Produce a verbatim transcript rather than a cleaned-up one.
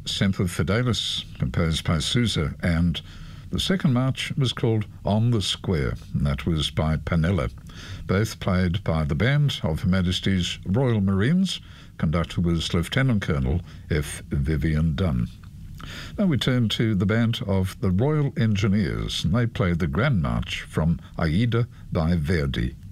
Semper Fidelis, composed by Sousa, and the second march was called On the Square, and that was by Panella, both played by the band of Her Majesty's Royal Marines. Conductor was Lieutenant Colonel F. Vivian Dunn. Now we turn to the band of the Royal Engineers, and they played the Grand March from Aida by Verdi.